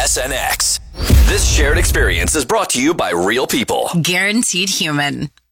SNX. This shared experience is brought to you by Real People. Guaranteed Human.